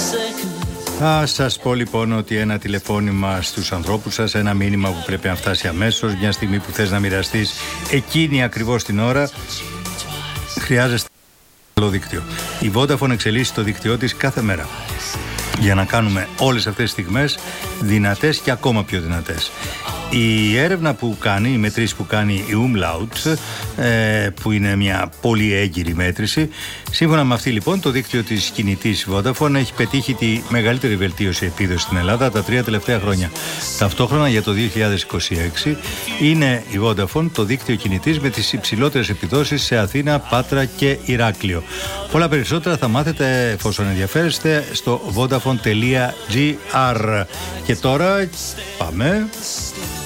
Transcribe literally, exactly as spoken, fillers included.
Θα σας πω λοιπόν ότι ένα τηλεφώνημα στους ανθρώπους σας, ένα μήνυμα που πρέπει να φτάσει αμέσως, μια στιγμή που θες να μοιραστείς εκείνη ακριβώς την ώρα, χρειάζεστε άλλο δίκτυο. Η Vodafone εξελίσσει το δίκτυό της κάθε μέρα για να κάνουμε όλες αυτές τις στιγμές δυνατές και ακόμα πιο δυνατές. Η έρευνα που κάνει, η μετρήση που κάνει η Umlaut, ε, που είναι μια πολύ έγκυρη μέτρηση, σύμφωνα με αυτή λοιπόν το δίκτυο της κινητής Vodafone έχει πετύχει τη μεγαλύτερη βελτίωση επίδοσης στην Ελλάδα τα τρία τελευταία χρόνια. Ταυτόχρονα για το δύο χιλιάδες είκοσι έξι είναι η Vodafone το δίκτυο κινητής με τις υψηλότερες επιδόσεις σε Αθήνα, Πάτρα και Ηράκλειο. Πολλά περισσότερα θα μάθετε, εφόσον ενδιαφέρεστε, στο vodafone τελεία gr. Και τώρα πάμε